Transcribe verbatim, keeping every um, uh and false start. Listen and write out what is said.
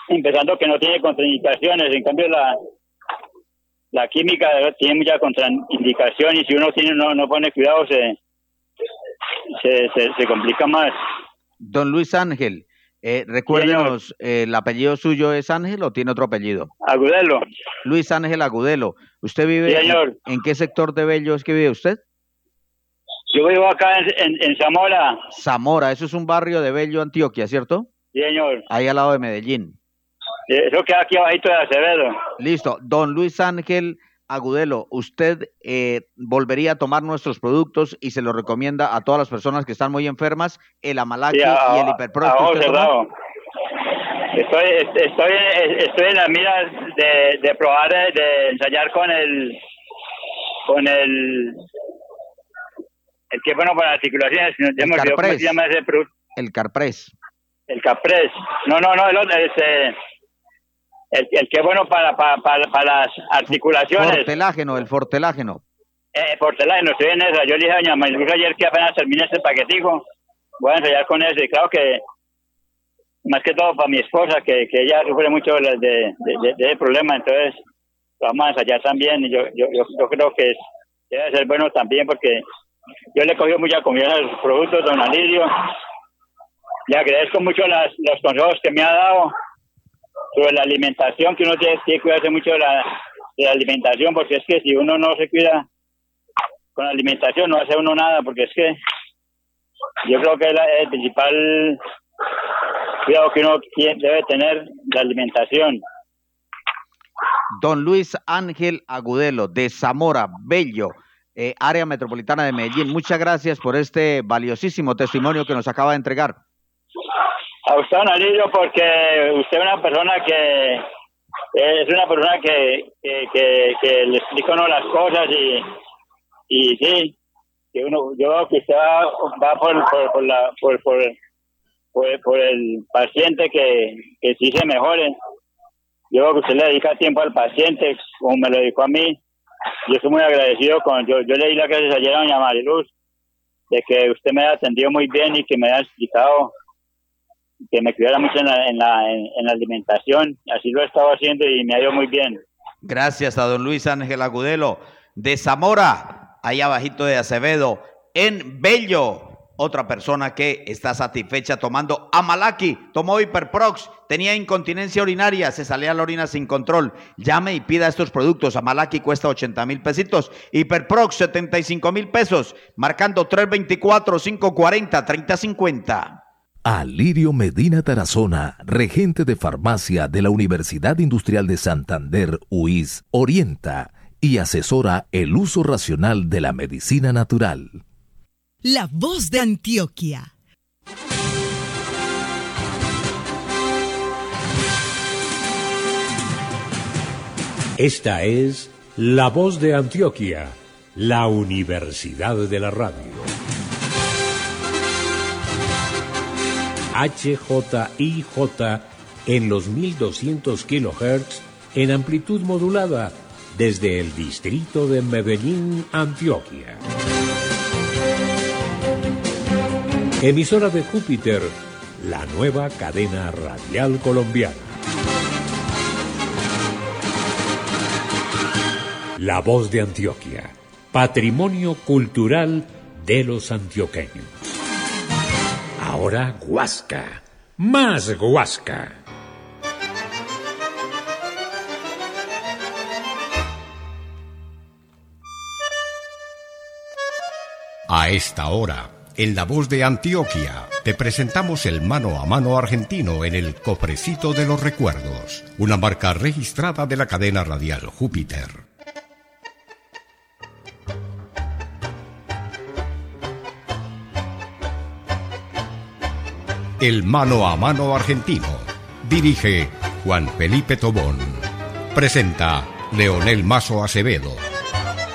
empezando que no tiene contraindicaciones, en cambio la la química tiene mucha contraindicación y si uno tiene no no pone cuidado se se se, se complica más. Don Luis Ángel, eh, recuérdenos, eh, ¿el apellido suyo es Ángel o tiene otro apellido? Agudelo. Luis Ángel Agudelo. ¿Usted vive sí, señor. En, en qué sector de Bello es que vive usted? Yo vivo acá en, en, en Zamora. Zamora, eso es un barrio de Bello, Antioquia, ¿cierto? Sí, señor. Ahí al lado de Medellín. Eso queda aquí abajito de Acevedo. Listo. Don Luis Ángel Agudelo, usted eh, volvería a tomar nuestros productos y se los recomienda a todas las personas que están muy enfermas, el Amalaki sí, a, y el Hiperprox que usted toma. Estoy, estoy, estoy en la mira de, de probar, de ensayar con el, con el, el que es bueno para articulaciones. El ¿Cómo se llama ese producto? El Carpres. El Carpres. No, no, no, el otro, ese, el, el que es bueno para, para, para, para las articulaciones. Fortelágeno, el fortelágeno. Eh, fortelágeno, estoy en esa. Yo le dije a doña Mariluz ayer que apenas termine este paquetico, voy a ensayar con ese. Claro que más que todo para mi esposa, que, que ella sufre mucho de, de, de, de ese problema, entonces vamos a ensayar también, y yo, yo, yo, yo creo que debe ser bueno también, porque yo le he cogido mucha confianza a los productos, don Alirio, le agradezco mucho las, los consejos que me ha dado sobre la alimentación, que uno tiene que cuidarse mucho de la, de la alimentación, porque es que si uno no se cuida con la alimentación, no hace uno nada, porque es que yo creo que es la, el principal cuidado que uno debe tener, la alimentación. Don Luis Ángel Agudelo, de Zamora, Bello, eh, área metropolitana de Medellín, muchas gracias por este valiosísimo testimonio que nos acaba de entregar. A usted, don Alirio, porque usted es una persona que es una persona que que, que, que le explica uno las cosas y y sí, que uno, yo veo que usted va, va por, por, por la por, por Por, por el paciente que, que sí se mejore. Yo creo que usted le dedica tiempo al paciente, como me lo dedicó a mí. Yo estoy muy agradecido con, yo, yo le di las gracias ayer a doña Mariluz, de que usted me haya atendido muy bien y que me haya explicado, que me cuidara mucho en la, en la, en, en la alimentación. Así lo he estado haciendo y me ha ido muy bien. Gracias a don Luis Ángel Agudelo, de Zamora, allá abajito de Acevedo, en Bello. Otra persona que está satisfecha tomando Amalaki, tomó Hiperprox, tenía incontinencia urinaria, se salía la orina sin control. Llame y pida estos productos. Amalaki cuesta ochenta mil pesitos, Hiperprox setenta y cinco mil pesos, marcando tres veinticuatro, cinco cuarenta, treinta cincuenta. Alirio Medina Tarazona, regente de farmacia de la Universidad Industrial de Santander, U I S, orienta y asesora el uso racional de la medicina natural. La voz de Antioquia. Esta es La Voz de Antioquia, la Universidad de la Radio. H J I J en los mil doscientos kilohertz en amplitud modulada desde el distrito de Medellín, Antioquia. Emisora de Júpiter, la nueva cadena radial colombiana. La Voz de Antioquia, patrimonio cultural de los antioqueños. Ahora Guasca, más Guasca. A esta hora, en La Voz de Antioquia, te presentamos el mano a mano argentino en el Cofrecito de los Recuerdos, una marca registrada de la cadena radial Júpiter. El mano a mano argentino. Dirige Juan Felipe Tobón. Presenta Leonel Mazo Acevedo.